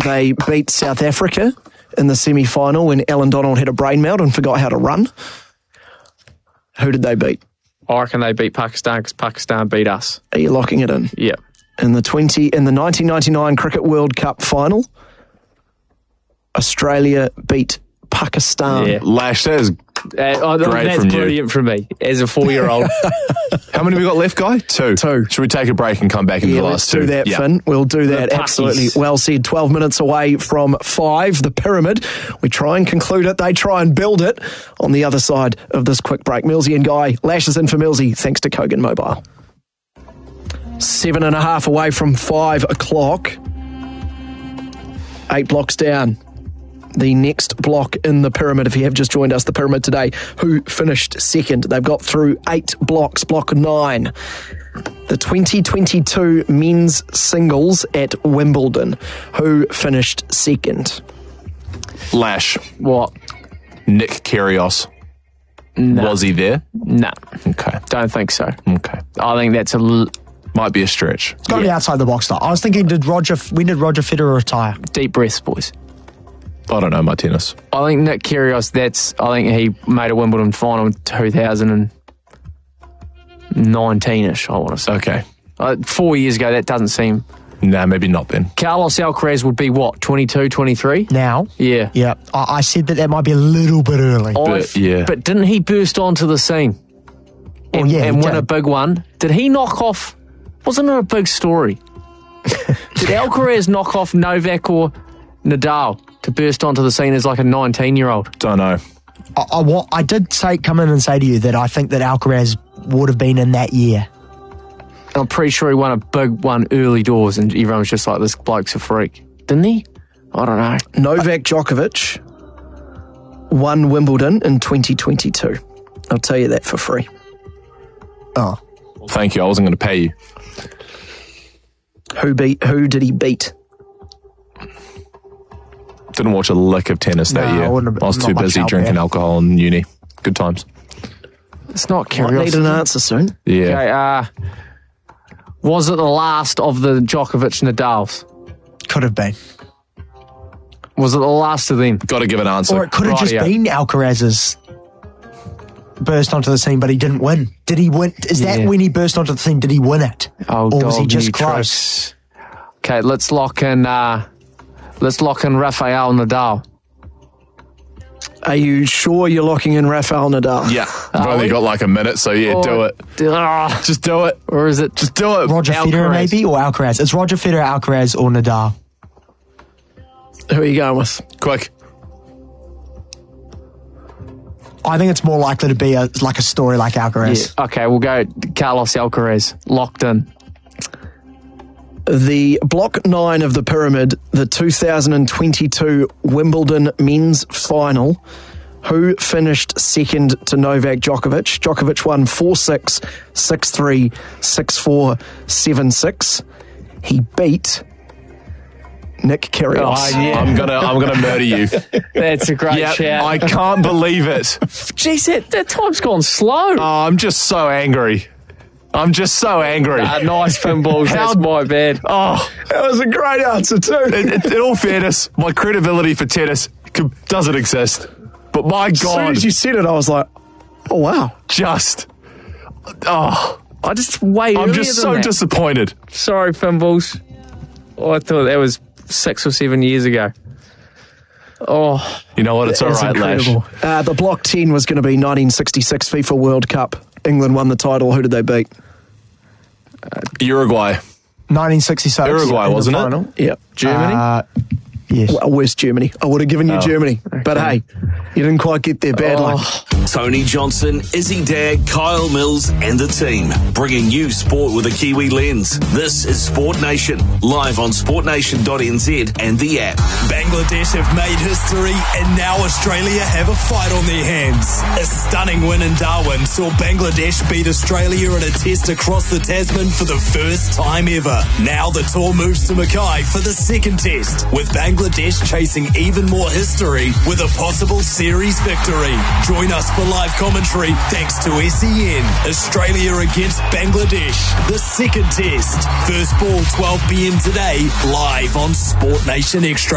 They beat South Africa in the semi-final when Alan Donald had a brain melt and forgot how to run. Who did they beat? I reckon they beat Pakistan because Pakistan beat us. Are you locking it in? Yeah. In the 1999 Cricket World Cup final, Australia beat Pakistan. Yeah. Lash, that is That's from you. brilliant from me as a 4-year-old. How many have we got left, Guy? Two. Should we take a break and come back into the last two? Let's do that, Finn. We'll do that. Absolutely. Well said. 12 minutes away from 5, the pyramid. We try and conclude it. They try and build it on the other side of this quick break. Millsy and Guy. Lash is in for Millsy, thanks to Kogan Mobile. 7.5 away from 5 o'clock. 8 blocks down. The next block in the pyramid, if you have just joined us, the pyramid today, who finished second? They've got through 8 blocks, block 9. The 2022 men's singles at Wimbledon, who finished second? Lash. What? Nick Kyrgios. No. Was he there? No. Okay. Don't think so. Okay. I think that's Might be a stretch. It's got to be outside the box, though. I was thinking, when did Roger Federer retire? deep breaths, boys. I don't know my tennis. I think Nick Kyrgios, I think he made a Wimbledon final in 2019-ish, I want to say. Okay. 4 years ago, that doesn't seem... Nah, maybe not then. Carlos Alcaraz would be what, 22, 23? Now? Yeah. Yeah. I said that might be a little bit early. But didn't he burst onto the scene and win a big one? Did he knock off... Wasn't it a big story? Did Alcaraz knock off Novak or Nadal to burst onto the scene as like a 19-year-old? Don't know. I did come in and say to you that I think that Alcaraz would have been in that year. I'm pretty sure he won a big one early doors and everyone was just like, this bloke's a freak. Didn't he? I don't know. Novak Djokovic won Wimbledon in 2022. I'll tell you that for free. Oh. Well, thank you. I wasn't going to pay you. Who did he beat? Didn't watch a lick of tennis that year. I was too busy drinking alcohol in uni. Good times. It's not I curiosity. need an answer soon. Yeah. Okay, was it the last of the Djokovic Nadals? Could have been. Was it the last of them? Got to give an answer. Or it could have just been Alcaraz's burst onto the scene, but he didn't win. Did he win? Is that when he burst onto the scene? Did he win it? Oh, or was he God, just new close? tricks. Okay, let's lock in Rafael Nadal. Are you sure you're locking in Rafael Nadal? Yeah. I've only got like a minute, so do it. Just do it. Or is it Just do it. Roger Federer maybe, or Alcaraz? It's Roger Federer, Alcaraz, or Nadal. Who are you going with? Quick. I think it's more likely to be a story like Alcaraz. Yeah. Okay, we'll go Carlos Alcaraz. Locked in. The block 9 of the pyramid, the 2022 Wimbledon men's final, who finished second to Novak Djokovic. Djokovic won 4-6, 6-3, 6-4, 7-6. He beat Nick Kyrgios. Oh, yeah. I'm gonna murder you. That's a great shout. I can't believe it. Jeez, that time's gone slow. Oh, I'm just so angry. Nice pinballs. That's my bad. Oh, That was a great answer too. in all fairness, my credibility for tennis doesn't exist. But my As soon God, as you said it, I was like, oh wow. I just way I'm earlier just than so that. disappointed. Sorry, pinballs. Oh, I thought that was 6 or 7 years ago. Oh, You know what? It's all It's right, Lash. incredible. The block 10 was going to be 1966 FIFA World Cup. England won the title. Who did they beat? Uruguay. 1966. Uruguay, in the wasn't it? final. Yeah. Germany? Yes. Well, where's Germany? I would have given you Germany. But hey, you didn't quite get there badly. Tony Johnson, Izzy Dag, Kyle Mills and the team, bringing you sport with a Kiwi lens. This is Sport Nation, live on sportnation.nz and the app. Bangladesh have made history and now Australia have a fight on their hands. A stunning win in Darwin saw Bangladesh beat Australia in a test across the Tasman for the first time ever. Now the tour moves to Mackay for the second test, with Bangladesh chasing even more history with a possible series victory. Join us for live commentary thanks to SEN. Australia against Bangladesh, the second test. First ball 12 p.m. today, live on Sport Nation Extra.